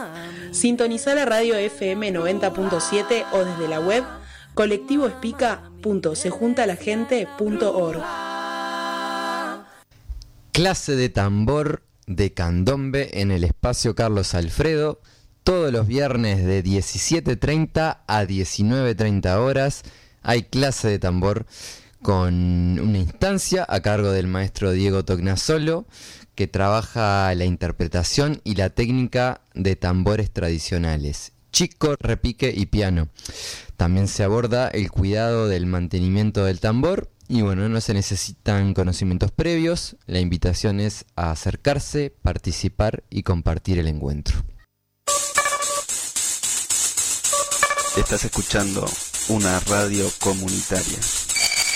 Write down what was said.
Sintonizá la radio FM 90.7 o desde la web colectivoespica.sejuntalagente.org. Clase de tambor de candombe en el espacio Carlos Alfredo, todos los viernes de 17:30 a 19:30 horas. Hay clase de tambor con una instancia a cargo del maestro Diego Tognasolo, que trabaja la interpretación y la técnica de tambores tradicionales, chico, repique y piano. También se aborda el cuidado del mantenimiento del tambor y bueno, no se necesitan conocimientos previos. La invitación es a acercarse, participar y compartir el encuentro. Estás escuchando una radio comunitaria.